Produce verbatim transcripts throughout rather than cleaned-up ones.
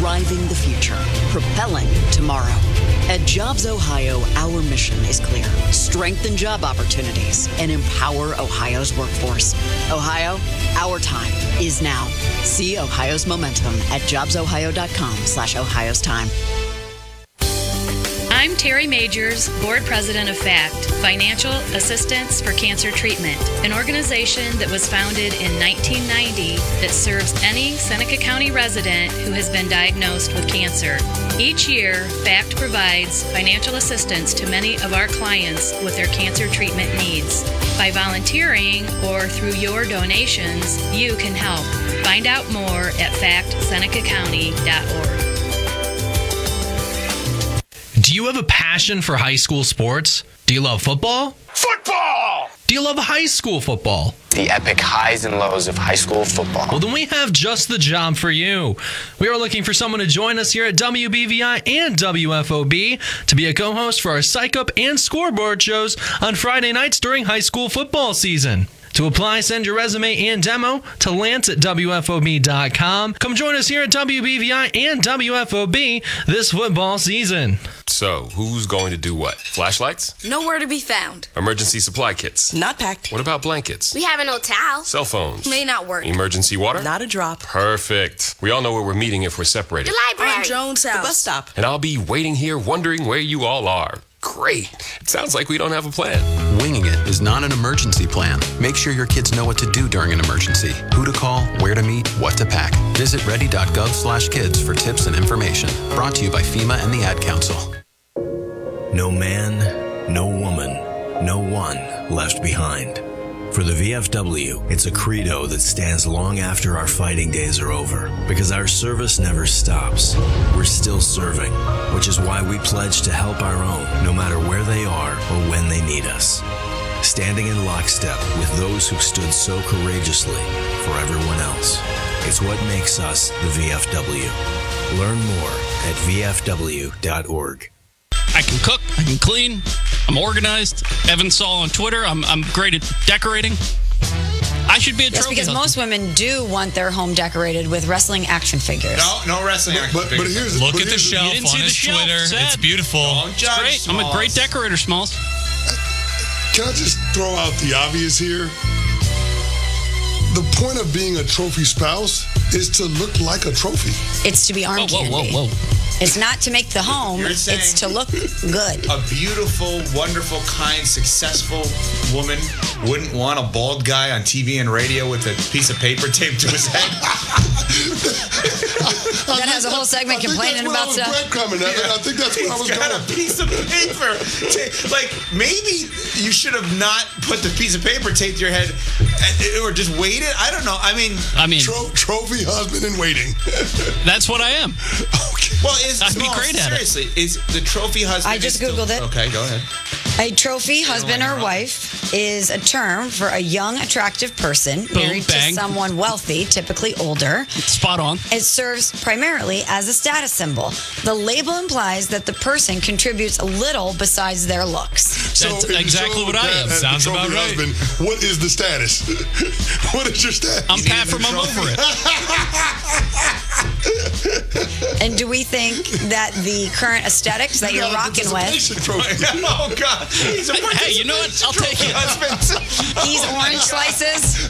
driving the future, propelling tomorrow. At Jobs Ohio, our mission is clear. Strengthen job opportunities and empower Ohio's workforce. Ohio, our time is now. See Ohio's momentum at jobsohio.com slash Ohio's time. I'm Terry Majors, Board President of FACT, Financial Assistance for Cancer Treatment, an organization that was founded in nineteen ninety that serves any Seneca County resident who has been diagnosed with cancer. Each year, FACT provides financial assistance to many of our clients with their cancer treatment needs. By volunteering or through your donations, you can help. Find out more at fact seneca county dot org. Do you have a passion for high school sports? Do you love football? Football! Do you love high school football? The epic highs and lows of high school football. Well, then we have just the job for you. We are looking for someone to join us here at W B V I and W F O B to be a co-host for our Psych Up and Scoreboard shows on Friday nights during high school football season. To apply, send your resume and demo to Lance at W F O B dot com. Come join us here at W B V I and W F O B this football season. So, who's going to do what? Flashlights? Nowhere to be found. Emergency supply kits? Not packed. What about blankets? We have an old towel. Cell phones? May not work. Emergency water? Not a drop. Perfect. We all know where we're meeting if we're separated. The library. On Jones House. The bus stop. And I'll be waiting here wondering where you all are. Great. It sounds like we don't have a plan. Winging it is not an emergency plan. Make sure your kids know what to do during an emergency, who to call, where to meet, what to pack. Visit ready.gov slash kids for tips and information. Brought to you by FEMA and the Ad Council. No man, no woman, no one left behind. For the V F W, it's a credo that stands long after our fighting days are over, because our service never stops. We're still serving, which is why we pledge to help our own, no matter where they are or when they need us. Standing in lockstep with those who stood so courageously for everyone else. It's what makes us the V F W. Learn more at V F W dot org. I can cook, I can clean, I'm organized. Evan saw on Twitter, I'm I'm great at decorating. I should be a yes, trophy because husband. most women do want their home decorated with wrestling action figures. No, no wrestling action but, figures. But here's, Look but at the here's shelf you didn't on see his the shelf, Twitter. Sad. It's beautiful. Don't judge, It's great. I'm a great decorator, Smalls. Can I just throw out the obvious here? The point of being a trophy spouse is to look like a trophy. It's to be arm Whoa, whoa, candy. whoa, whoa. It's not to make the home. You're It's saying to look good. A beautiful, wonderful, kind, successful woman wouldn't want a bald guy on T V and radio with a piece of paper taped to his head. That has a whole segment complaining about stuff. Yeah. I think that's where I was He's got going. a piece of paper. Ta- like, maybe you should have not put the piece of paper taped to your head or just waited. I don't know. I mean, I mean, Tro- trophy husband in waiting. That's what I am. Okay. well, is I'd be no, great at it. seriously, is the trophy husband? I just is still- Googled it. Okay, go ahead. A trophy husband or wife is a term for a young, attractive person Boom, married bang. to someone wealthy, typically older. Spot on. It serves primarily as a status symbol. The label implies that the person contributes a little besides their looks. That's exactly what I am. as the Sounds trophy about right. husband, what is the status? What is your status? I'm Pat from I'm over it. And do we think that the current aesthetics that You you're got a rocking with, participation trophy. Oh God, he's a Hey, you know what? I'll take it. these orange slices?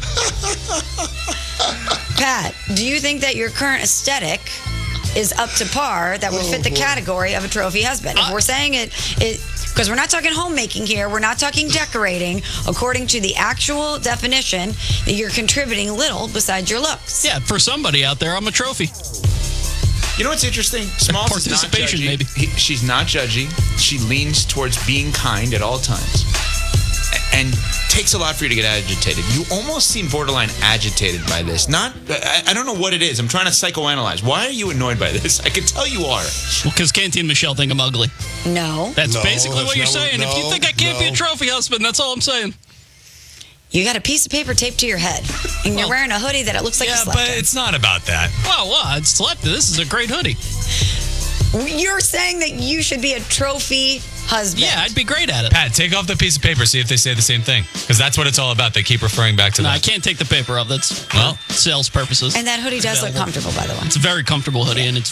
Pat, do you think that your current aesthetic is up to par that would Oh, fit the boy. category of a trophy husband? If Uh, we're saying it, it because we're not talking homemaking here, we're not talking decorating. According to the actual definition, that you're contributing little besides your looks. Yeah, for somebody out there, I'm a trophy. You know what's interesting? Smalls is not Participation, judgy. maybe. He, she's not judgy. She leans towards being kind at all times. A- And takes a lot for you to get agitated. You almost seem borderline agitated by this. Not, I, I don't know what it is. I'm trying to psychoanalyze. Why are you annoyed by this? I can tell you are. Well, because Canty and Michelle think I'm ugly. No. That's No, basically that's what you're not what- saying. if you no, think I can't be a no. trophy husband, that's all I'm saying. You got a piece of paper taped to your head, and you're Well, wearing a hoodie that it looks like you Yeah, slept but in. it's not about that. Wow, wow, it's slept. This is a great hoodie. You're saying that you should be a trophy husband. Yeah, I'd be great at it. Pat, take off the piece of paper, see if they say the same thing. Because that's what it's all about. They keep referring back to No, that. I can't take the paper off. That's Well. for sales purposes. And that hoodie does look Available. comfortable, by the way. It's a very comfortable hoodie, and it's